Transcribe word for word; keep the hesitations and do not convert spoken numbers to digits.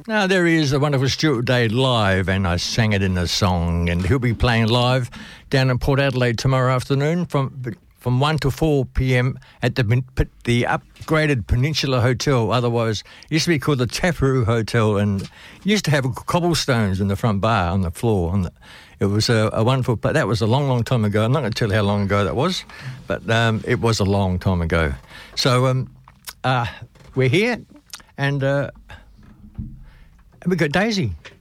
Now, there is a wonderful Stuart Day live, and I sang it in the song, and he'll be playing live down in Port Adelaide tomorrow afternoon from from one to four p.m. at the the upgraded Peninsula Hotel, otherwise it used to be called the Taparoo Hotel, and used to have cobblestones in the front bar on the floor. On the, it was a, a wonderful, but that was a long, long time ago. I'm not going to tell you how long ago that was, but um, it was a long time ago. So um, uh, we're here, and uh, we've got Daisy.